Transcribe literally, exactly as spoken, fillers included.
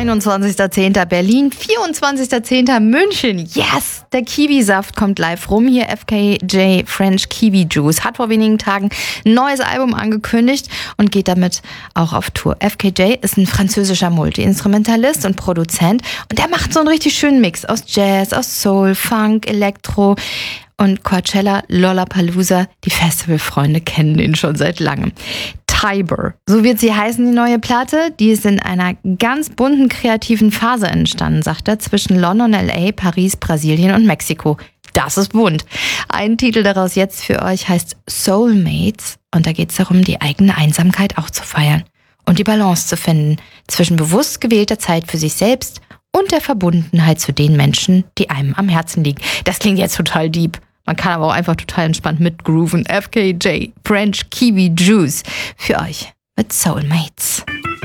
einundzwanzigster zehnter Berlin, vierundzwanzigster zehnter München. Yes! Der Kiwisaft kommt live rum. Hier F K J French Kiwi Juice hat vor wenigen Tagen ein neues Album angekündigt und geht damit auch auf Tour. F K J ist ein französischer Multi-Instrumentalist und Produzent und der macht so einen richtig schönen Mix aus Jazz, aus Soul, Funk, Elektro. Und Coachella, Lollapalooza, die Festivalfreunde kennen ihn schon seit langem. Tiber, so wird sie heißen, die neue Platte. Die ist in einer ganz bunten, kreativen Phase entstanden, sagt er, zwischen London, L A, Paris, Brasilien und Mexiko. Das ist bunt. Ein Titel daraus jetzt für euch heißt Soulmates. Und da geht es darum, die eigene Einsamkeit auch zu feiern und die Balance zu finden zwischen bewusst gewählter Zeit für sich selbst und der Verbundenheit zu den Menschen, die einem am Herzen liegen. Das klingt jetzt total deep. Man kann aber auch einfach total entspannt mitgrooven. F K J French Kiwi Juice für euch mit Soulmates.